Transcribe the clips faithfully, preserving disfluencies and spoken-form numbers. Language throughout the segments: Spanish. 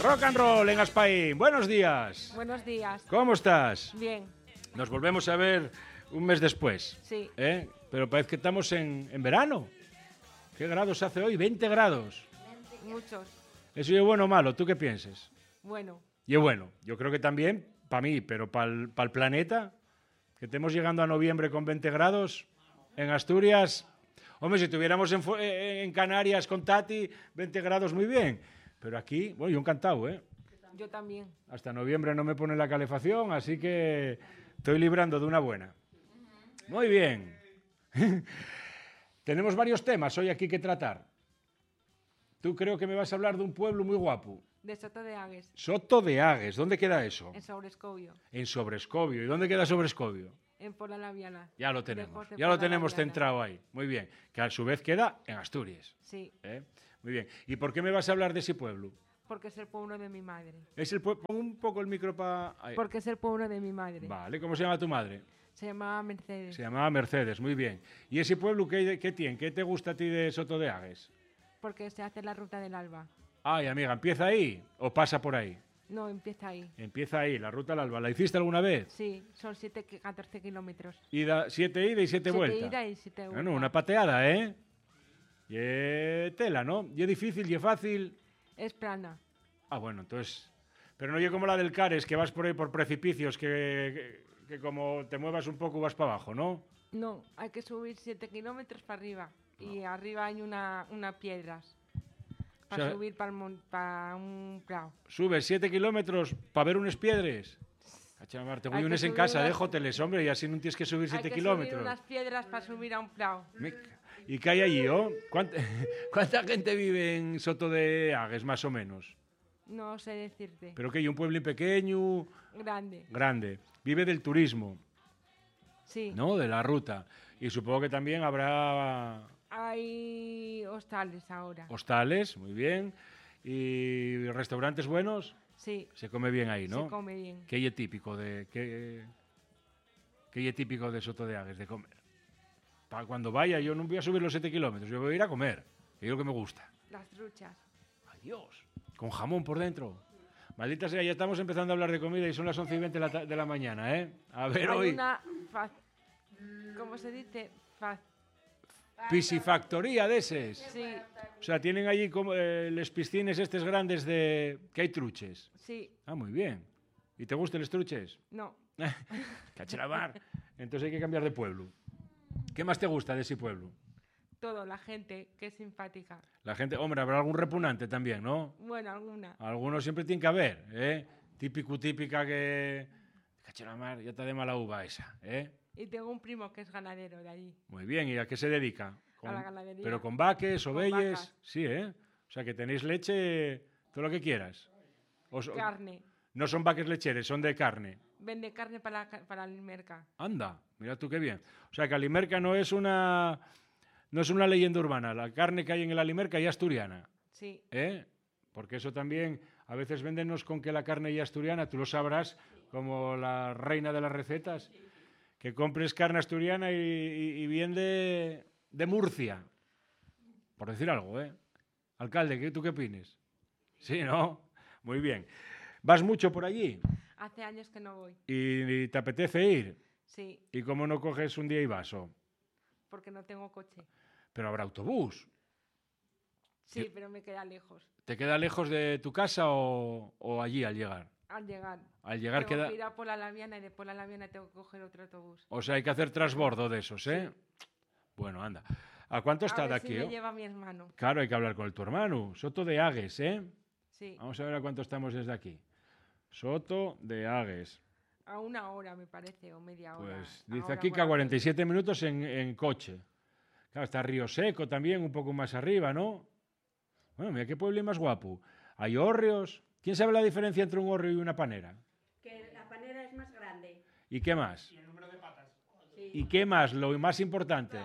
Rock and roll en Aspaín. Buenos días. Buenos días. ¿Cómo estás? Bien. Nos volvemos a ver un mes después. Sí. ¿Eh? Pero parece que estamos en, en verano. ¿Qué grados hace hoy? veinte grados. Muchos. ¿Eso es bueno o malo? ¿Tú qué piensas? Bueno. Y es bueno. Yo creo que también, para mí, pero para el planeta, que estemos llegando a noviembre con veinte grados en Asturias. Hombre, si estuviéramos en, en Canarias con Tati, veinte grados muy bien. Pero aquí, bueno, yo encantado, ¿eh? Yo también. Hasta noviembre no me pone la calefacción, así que estoy librando de una buena. Muy bien. Tenemos varios temas hoy aquí que tratar. Tú creo que me vas a hablar de un pueblo muy guapo. De Soto de Agues. Soto de Agues. ¿Dónde queda eso? En Sobrescobio. En Sobrescobio. ¿Y dónde queda Sobrescobio? En Pola la Viana. Ya lo tenemos. de Ya lo Pola tenemos la Viana. centrado ahí. Muy bien. Que a su vez queda en Asturias. Sí. ¿Eh? Muy bien. ¿Y por qué me vas a hablar de ese pueblo? Porque es el pueblo de mi madre. Es el pue- Pon un poco el micro para... Porque es el pueblo de mi madre. Vale. ¿Cómo se llama tu madre? Se llamaba Mercedes. Se llamaba Mercedes. Muy bien. ¿Y ese pueblo qué, qué tiene? ¿Qué te gusta a ti de Soto de Agues? Porque se hace la ruta del Alba. Ay, amiga, ¿empieza ahí o pasa por ahí? No, empieza ahí. Empieza ahí, la ruta al Alba. ¿La hiciste alguna vez? Sí, son siete, catorce kilómetros. Ida, siete ida y siete, Siete vueltas. ida y siete vueltas. Bueno, una pateada, ¿eh? Y es tela, ¿no? Y es difícil y es fácil. Es plana. Ah, bueno, entonces... Pero no es como la del Cares, que vas por ahí por precipicios, que, que, que como te muevas un poco vas para abajo, ¿no? No, hay que subir siete kilómetros para arriba. Y arriba hay una, una piedras. Para O sea, subir para un prado. Subes siete kilómetros para ver unas piedres. Cachamar, te voy Hay que unes en subir casa, unas- déjoteles, hombre, y así no tienes que subir siete Hay que kilómetros. subir unas piedras para subir a un prado. Me- ¿Y qué hay allí, oh? ¿Cuánta, cuánta gente vive en Soto de Agues, más o menos? No sé decirte. Pero que hay un pueblo pequeño, Grande. grande. Vive del turismo, Sí. ¿no? De la ruta. Y supongo que también habrá Hay hostales ahora. hostales, muy bien. Y restaurantes buenos. Sí. Se come bien ahí, ¿no? Se come bien. ¿Qué es típico de qué, qué es típico de Soto de Agues de comer? Para cuando vaya, yo no voy a subir los siete kilómetros, yo voy a ir a comer, que es lo que me gusta. Las truchas. Adiós. Con jamón por dentro. Maldita sea, ya estamos empezando a hablar de comida y son las once y veinte de la, ta- de la mañana, ¿eh? A ver Hay hoy. una... fa- ¿Cómo se dice? Fa- Piscifactoría de eses. Sí, O sea, tienen allí como eh, les piscines estos grandes de... que hay truches. sí, Ah, muy bien. ¿Y te gustan los truches? no. Cachelabar. Entonces hay que cambiar de pueblo. ¿Qué más te gusta de ese pueblo? Todo, la gente que es simpática. La gente, hombre, habrá algún repugnante también, ¿no? Bueno, alguna. Algunos siempre tiene que haber, ¿eh? Típico, típica que... Cachelabar, ya está de mala uva esa, ¿eh? Y tengo un primo que es ganadero de allí. Muy bien, ¿y a qué se dedica? A la ganadería. Pero con vaques, Con ovelles, vacas. sí, ¿eh? O sea, que tenéis leche, todo lo que quieras. O so- Carne. No son vaques lecheres, son de carne. Vende carne para, la ca- para el mercado. Anda, mira tú qué bien. O sea, que Alimerca no es una no es una leyenda urbana. La carne que hay en el Alimerca ya es asturiana, Sí, ¿eh? Porque eso también, a veces véndenos con que la carne ya es asturiana, tú lo sabrás, como la reina de las recetas, que compres carne asturiana y, y, y bien de, de Murcia, por decir algo, ¿eh? Alcalde, ¿qué, ¿tú qué opinas? Sí, ¿no? Muy bien. ¿Vas mucho por allí? hace años que no voy. ¿Y, y te apetece ir? Sí, ¿Y cómo no coges un día y vas? o? porque no tengo coche. Pero habrá autobús. Sí, ¿Qué? pero me queda lejos. ¿Te queda lejos de tu casa o, o allí al llegar? Al llegar. Al llegar tengo queda... que ir a Pola la Viana y de Pola la Viana tengo que coger otro autobús. O sea, hay que hacer transbordo de esos, ¿eh? Bueno, anda. ¿A cuánto está a de ver aquí? si me oh? lleva mi hermano. Claro, hay que hablar con el tu hermano. Soto de Agues, ¿eh? Sí, Vamos a ver a cuánto estamos desde aquí. Soto de Agues. a una hora me parece, o media hora. Pues dice Ahora aquí que por a aquí. cuarenta y siete minutos en, en coche. Claro, está Río Seco también, un poco más arriba, ¿no? Bueno, mira qué pueblo más guapo. Hay hórreos. ¿Quién sabe la diferencia entre un hórreo y una panera? Que la panera es más grande. ¿Y qué más? Sí. ¿Y qué más? Lo más importante.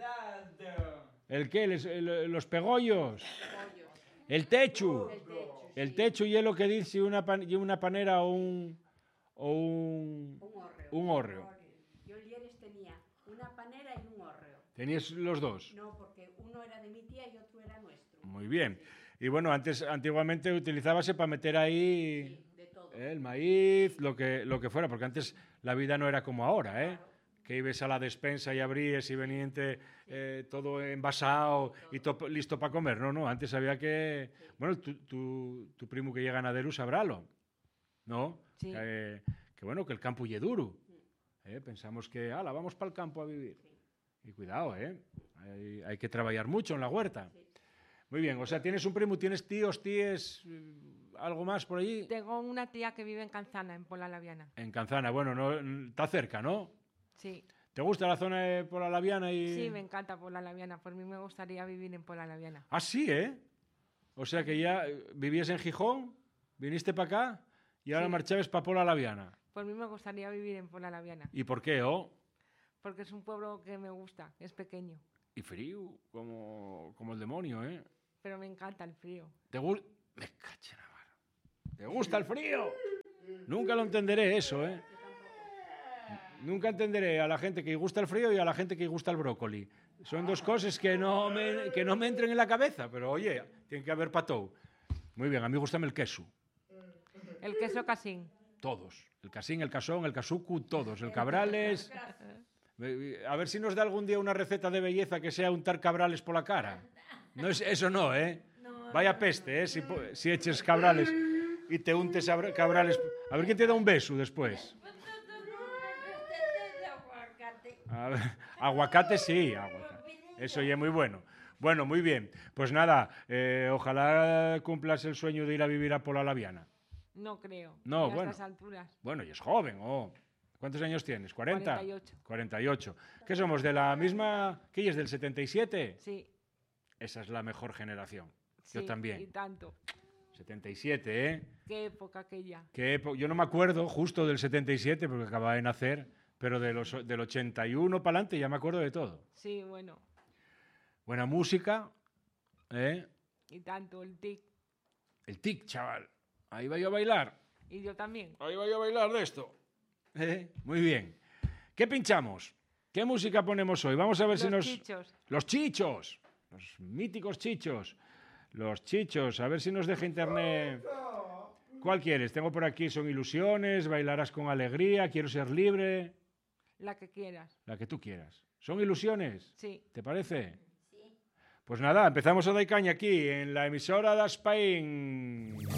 ¿El qué? Les- el- los pegollos. El techo. El techo, El sí. techo y es lo que dice una, pan- y una panera o un, o un, Un hórreo. un hórreo. Yo el Lieres tenía una panera y un hórreo. Tenías los dos. No, porque uno era de mi tía y otro era nuestro. Muy bien. Y bueno, antes, antiguamente utilizábase para meter ahí Sí, de todo. eh, el maíz, lo que, lo que fuera, porque antes la vida no era como ahora, ¿eh? Que ibas a la despensa y abríes y veniente eh, todo envasado y to- listo para comer. No, no, antes había que... Bueno, tu, tu, tu primo que llega ganadero sabrálo, ¿no? Sí. Que, que bueno, que el campo ye duro. ¿eh? Pensamos que, ala, vamos para el campo a vivir. Y cuidado, ¿eh? Hay, hay que trabajar mucho en la huerta. Muy bien, o sea, tienes un primo, tienes tíos, tíes, eh, algo más por allí. Tengo una tía que vive en Canzana, en Pola Laviana. En Canzana, bueno, no, está cerca, ¿no? Sí. ¿Te gusta la zona de Pola Laviana? Y... Sí, me encanta Pola Laviana. Por mí me gustaría vivir en Pola Laviana. Ah, sí, ¿eh? O sea que ya eh, vivías en Gijón, viniste para acá y ahora Sí. marchabas para Pola Laviana. Por mí me gustaría vivir en Pola Laviana. ¿Y por qué, oh? Porque es un pueblo que me gusta, es pequeño. Y frío, como, como el demonio, ¿eh? Pero me encanta el frío. ¿Te gusta? Me caché la mar. ¿Te gusta el frío? Nunca lo entenderé eso, ¿eh? Nunca entenderé a la gente que gusta el frío y a la gente que gusta el brócoli. Son dos cosas que no me, que no me entren en la cabeza, pero oye, tiene que haber patou. Muy bien, a mí gustame el queso. El queso casín. Todos. El casín, el casón, el casucu, todos. El cabrales. A ver si nos da algún día una receta de belleza que sea untar cabrales por la cara. No es, eso no, ¿eh? Vaya peste, ¿eh? Si, po- si eches cabrales y te untes abra- cabrales. A ver quién te da un beso después. A ver, aguacate sí, aguacate. Eso ya es muy bueno. Bueno, muy bien. Pues nada, eh, ojalá cumplas el sueño de ir a vivir a Pola Laviana. No creo. No, a bueno. estas alturas. Bueno, y es joven, ¿oh? ¿Cuántos años tienes? ¿cuarenta? cuarenta y ocho. cuarenta y ocho. ¿Qué somos? ¿De la misma? ¿Qué es del setenta y siete? Sí. Esa es la mejor generación. Yo Sí, también. Y tanto. setenta y siete, ¿eh? Qué época aquella. Qué epo- Yo no me acuerdo justo del setenta y siete porque acababa de nacer, pero de los, del ochenta y uno para adelante ya me acuerdo de todo. Sí, bueno. Buena música, ¿eh? Y tanto, el tic. El tic, chaval. Ahí va yo a bailar. Y yo también. Ahí va yo a bailar de esto. ¿Eh? Muy bien. ¿Qué pinchamos? ¿Qué música ponemos hoy? Vamos a ver Los si nos... chichos. Los chichos. Los míticos chichos. Los chichos. A ver si nos deja internet. ¿Cuál quieres? Tengo por aquí Son ilusiones, Bailarás con alegría, Quiero ser libre. La que quieras. La que tú quieras. ¿Son ilusiones? Sí. ¿Te parece? Pues nada, empezamos a dar caña aquí en la emisora de Spain.